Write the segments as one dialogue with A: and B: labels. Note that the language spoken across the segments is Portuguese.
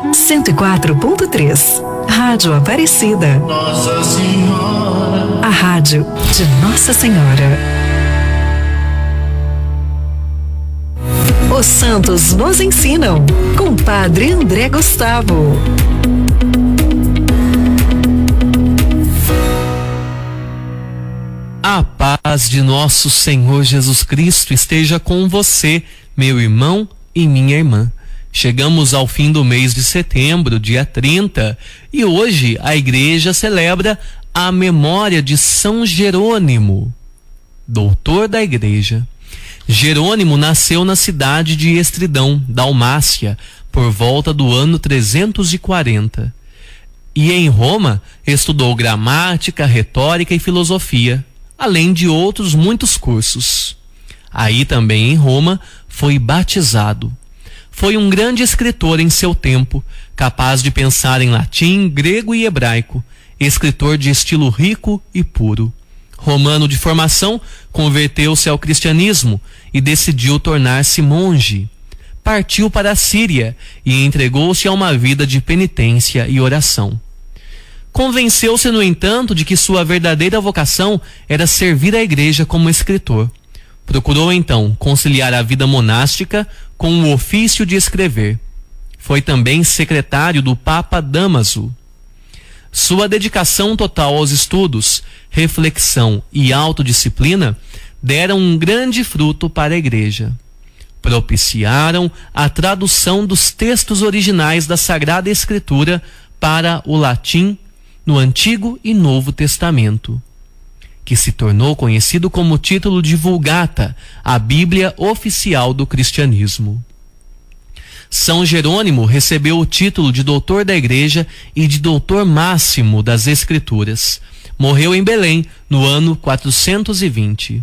A: 104.3. Rádio Aparecida.
B: Nossa Senhora.
A: A rádio de Nossa Senhora. Os santos nos ensinam, com Padre André Gustavo.
C: A paz de nosso Senhor Jesus Cristo esteja com você, meu irmão e minha irmã. Chegamos ao fim do mês de setembro, dia 30, e hoje a igreja celebra a memória de São Jerônimo, doutor da igreja. Jerônimo nasceu na cidade de Estridão, Dalmácia, por volta do ano 340. E em Roma estudou gramática, retórica e filosofia, além de outros muitos cursos. Aí também em Roma foi batizado. Foi um grande escritor em seu tempo, capaz de pensar em latim, grego e hebraico, escritor de estilo rico e puro. Romano de formação, converteu-se ao cristianismo e decidiu tornar-se monge. Partiu para a Síria e entregou-se a uma vida de penitência e oração. Convenceu-se, no entanto, de que sua verdadeira vocação era servir a igreja como escritor. Procurou então conciliar a vida monástica com o ofício de escrever. Foi também secretário do Papa Dámaso. Sua dedicação total aos estudos, reflexão e autodisciplina deram um grande fruto para a igreja. Propiciaram a tradução dos textos originais da Sagrada Escritura para o latim no Antigo e Novo Testamento, que se tornou conhecido como título de Vulgata, a Bíblia oficial do cristianismo. São Jerônimo recebeu o título de doutor da igreja e de doutor máximo das Escrituras. Morreu em Belém no ano 420.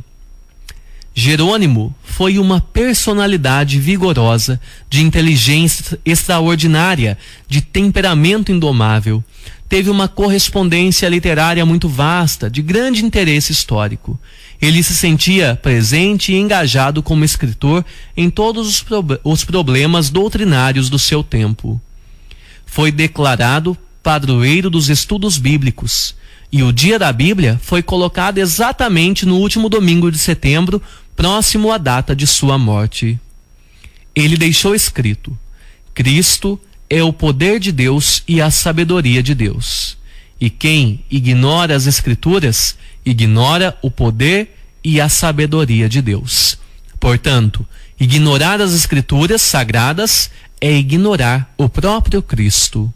C: Jerônimo foi uma personalidade vigorosa, de inteligência extraordinária, de temperamento indomável. Teve uma correspondência literária muito vasta, de grande interesse histórico. Ele se sentia presente e engajado como escritor em todos os problemas doutrinários do seu tempo. Foi declarado padroeiro dos estudos bíblicos, e o dia da Bíblia foi colocado exatamente no último domingo de setembro, próximo à data de sua morte. Ele deixou escrito: Cristo é o poder de Deus e a sabedoria de Deus. E quem ignora as Escrituras, ignora o poder e a sabedoria de Deus. Portanto, ignorar as Escrituras sagradas é ignorar o próprio Cristo.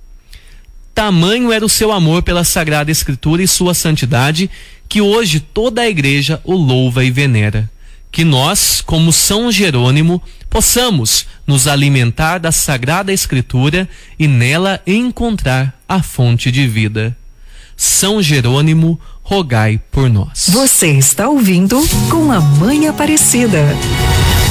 C: Tamanho era o seu amor pela Sagrada Escritura e sua santidade, que hoje toda a igreja o louva e venera. Que nós, como São Jerônimo, possamos nos alimentar da Sagrada Escritura e nela encontrar a fonte de vida. São Jerônimo, rogai por nós.
A: Você está ouvindo Com a Mãe Aparecida.